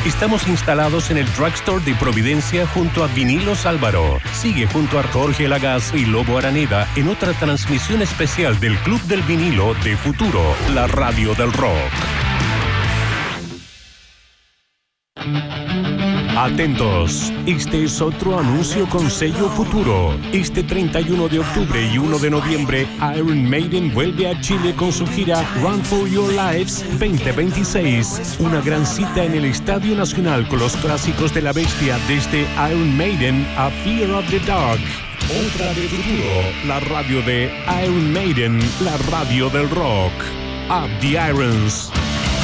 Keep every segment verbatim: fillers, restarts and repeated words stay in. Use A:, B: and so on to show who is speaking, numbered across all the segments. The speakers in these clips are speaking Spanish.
A: Estamos instalados en el Drugstore de Providencia junto a Vinilos Álvaro. Sigue junto a Jorge Lagaz y Lobo Araneda en otra transmisión especial del Club del Vinilo de Futuro, la radio del rock. Atentos, este es otro anuncio con sello Futuro. Este treinta y uno de octubre y uno de noviembre, Iron Maiden vuelve a Chile con su gira Run for Your Lives veinte veintiséis. Una gran cita en el Estadio Nacional con los clásicos de la bestia desde Iron Maiden a Fear of the Dark. Otra de Futuro, la radio de Iron Maiden, la radio del rock. Up the Irons.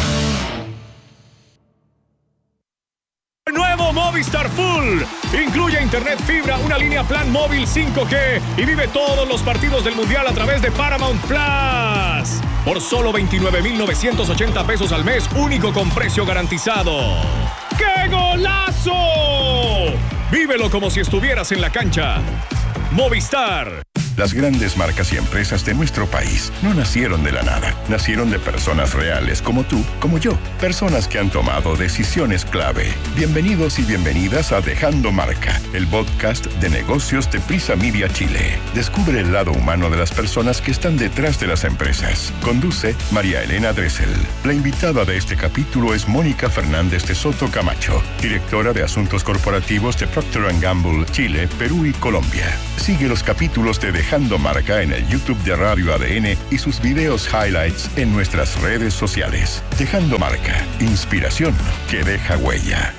B: Nuevo Movistar Full. Incluye internet fibra, una línea plan móvil cinco G y vive todos los partidos del Mundial a través de Paramount Plus. Por solo veintinueve mil novecientos ochenta pesos al mes, único con precio garantizado. ¡Qué golazo! Vívelo como si estuvieras en la cancha. Movistar.
C: Las grandes marcas y empresas de nuestro país no nacieron de la nada. Nacieron de personas reales como tú, como yo. Personas que han tomado decisiones clave. Bienvenidos y bienvenidas a Dejando Marca, el podcast de negocios de Prisa Media Chile. Descubre el lado humano de las personas que están detrás de las empresas. Conduce María Elena Dressel. La invitada de este capítulo es Mónica Fernández de Soto Camacho, directora de Asuntos Corporativos de Procter and Gamble, Chile, Perú y Colombia. Sigue los capítulos de Dejando Marca en el YouTube de Radio A D N y sus videos highlights en nuestras redes sociales. Dejando Marca, inspiración que deja huella.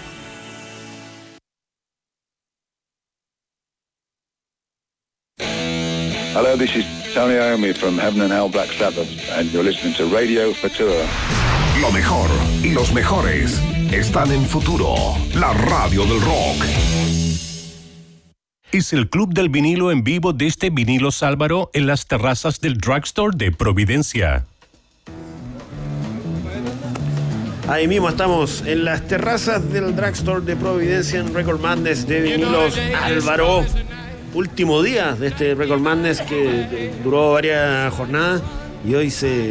D: Hello, this is Tony Iommi from Heaven and Hell Black Sabbath, and you're listening to Radio Futuro.
E: Lo mejor y los mejores están en Futuro, la radio del rock.
A: Es el Club del Vinilo en vivo desde Vinilos Álvaro en las terrazas del Drugstore de Providencia.
F: Ahí mismo estamos en las terrazas del Drugstore de Providencia en Record Madness de Vinilos Álvaro. Último día de este Record Madness que duró varias jornadas y hoy se,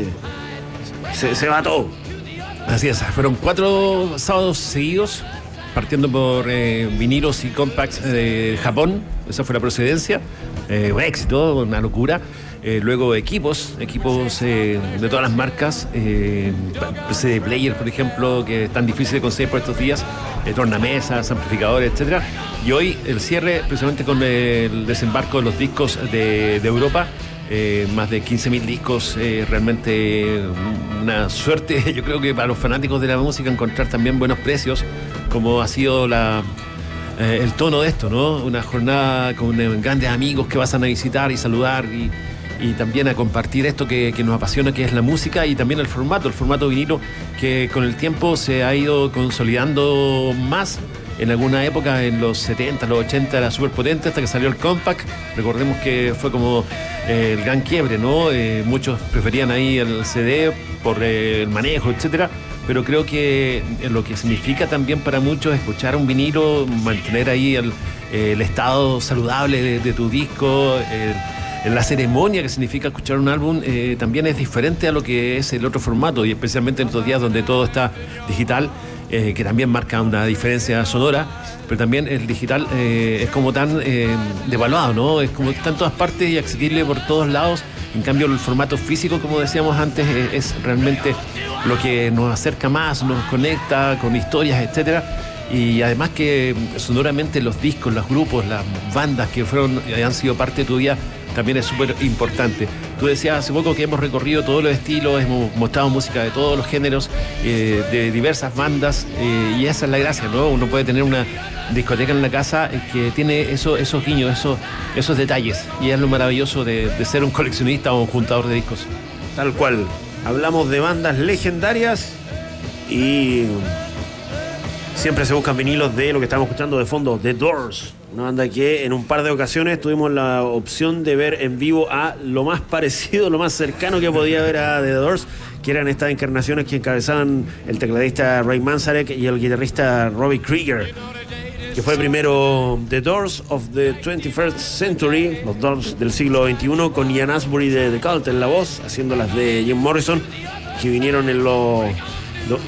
F: se, se va todo.
G: Así es, fueron cuatro sábados seguidos, partiendo por eh, vinilos y compacts de Japón. Esa fue la procedencia. Eh, un éxito, una locura. Eh, luego equipos, equipos eh, de todas las marcas, eh, C D player, por ejemplo, que es tan difícil de conseguir por estos días, eh, tornamesas, amplificadores, etcétera. Y hoy el cierre, precisamente con el desembarco de los discos de, de Europa. Eh, más de quince mil discos, eh, realmente una suerte, yo creo que para los fanáticos de la música encontrar también buenos precios, como ha sido la, eh, el tono de esto, ¿no? Una jornada con eh, grandes amigos que pasan a visitar y saludar y, y también a compartir esto que, que nos apasiona, que es la música, y también el formato, el formato vinilo, que con el tiempo se ha ido consolidando más. En alguna época, en los setenta, los ochenta, era súper potente hasta que salió el compact. Recordemos que fue como eh, el gran quiebre, ¿no? Eh, muchos preferían ahí el C D por eh, el manejo, etcétera. Pero creo que eh, lo que significa también para muchos escuchar un vinilo, mantener ahí el, eh, el estado saludable de, de tu disco, eh, la ceremonia que significa escuchar un álbum, eh, también es diferente a lo que es el otro formato, y especialmente en estos días donde todo está digital. Eh, que también marca una diferencia sonora, pero también el digital eh, es como tan eh, devaluado, ¿no? Es como que está en todas partes y accesible por todos lados. En cambio, el formato físico, como decíamos antes, es, es realmente lo que nos acerca más, nos conecta con historias, etcétera. Y además que sonoramente los discos, los grupos, las bandas que fueron han sido parte de tu vida también es súper importante. Tú decías hace poco que hemos recorrido todos los estilos, hemos mostrado música de todos los géneros, eh, de diversas bandas, eh, y esa es la gracia, ¿no? Uno puede tener una discoteca en la casa que tiene eso, esos guiños, esos, esos detalles, y es lo maravilloso de, de ser un coleccionista o un juntador de discos.
F: Tal cual. Hablamos de bandas legendarias y siempre se buscan vinilos de lo que estamos escuchando de fondo, The Doors. Una banda que en un par de ocasiones tuvimos la opción de ver en vivo a lo más parecido, lo más cercano que podía ver a The Doors, que eran estas encarnaciones que encabezaban el tecladista Ray Manzarek y el guitarrista Robbie Krieger, que fue primero The Doors of the twenty-first century, los Doors del siglo veintiuno, con Ian Astbury de The Cult en la voz, haciendo las de Jim Morrison, que vinieron en los... los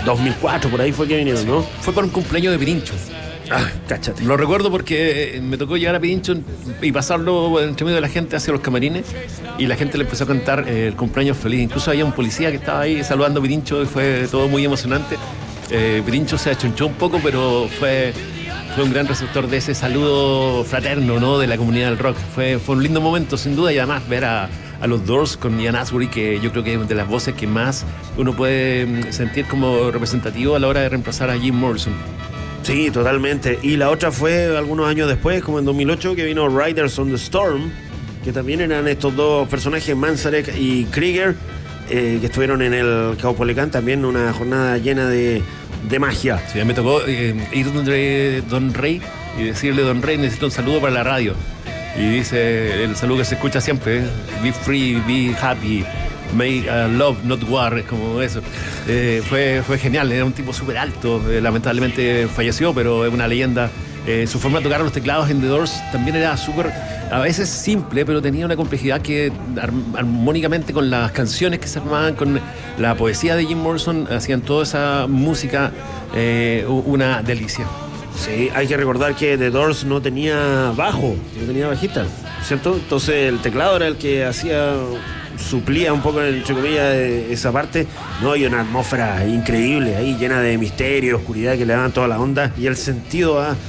F: dos mil cuatro, por ahí fue que vinieron, ¿no?
G: Fue para un cumpleaños de Pirincho.
F: Ah, cáchate.
G: Lo recuerdo porque me tocó llegar a Pirincho y pasarlo entre medio de la gente hacia los camarines y la gente le empezó a cantar eh, el cumpleaños feliz. Incluso había un policía que estaba ahí saludando a Pirincho y fue todo muy emocionante. Eh, Pirincho se achonchó un poco, pero fue, fue un gran receptor de ese saludo fraterno, ¿no? De la comunidad del rock. Fue, fue un lindo momento, sin duda, y además ver a, a los Doors con Ian Astbury, que yo creo que es de las voces que más uno puede sentir como representativo a la hora de reemplazar a Jim Morrison.
F: Sí, totalmente. Y la otra fue algunos años después, como en dos mil ocho, que vino Riders on the Storm, que también eran estos dos personajes, Manzarek y Krieger, eh, que estuvieron en el Caupolicán, también una jornada llena de, de magia.
G: Sí, me tocó eh, ir donde Don Rey y decirle: Don Rey, necesito un saludo para la radio. Y dice el saludo que se escucha siempre, ¿eh? Be free, be happy, make uh, love, not war, como eso. Eh, fue, fue genial, era un tipo súper alto, eh, lamentablemente falleció, pero es una leyenda. Eh, su forma de tocar los teclados en The Doors también era súper, a veces simple, pero tenía una complejidad que armónicamente con las canciones que se armaban, con la poesía de Jim Morrison, hacían toda esa música eh, una delicia.
F: Sí, hay que recordar que The Doors no tenía bajo, no tenía bajista, ¿cierto? Entonces el teclado era el que hacía, suplía un poco, entre comillas, esa parte. No, hay una atmósfera increíble ahí, llena de misterio, oscuridad, que le daban toda la onda y el sentido a,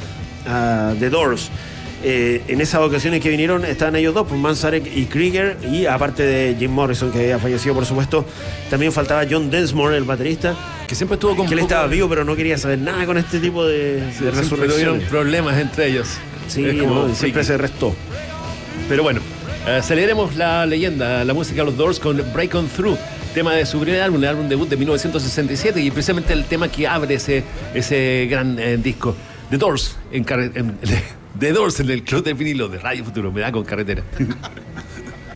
F: a The Doors. Eh, en esas ocasiones que vinieron estaban ellos dos, pues Manzarek y Krieger, y aparte de Jim Morrison, que había fallecido, por supuesto, también faltaba John Densmore, el baterista,
G: que siempre estuvo con
F: que él
G: poco...
F: estaba vivo, pero no quería saber nada con este tipo de, de resurrecciones.
G: Tuvieron problemas entre ellos.
F: Sí, no, siempre se restó.
G: Pero bueno, uh, celebremos la leyenda, la música de los Doors con Break On Through, tema de su primer álbum, el álbum debut de mil novecientos sesenta y siete, y precisamente el tema que abre ese, ese gran eh, disco. The Doors en, en, The Doors en el Club del Vinilo de Radio Futuro. Me da con carretera.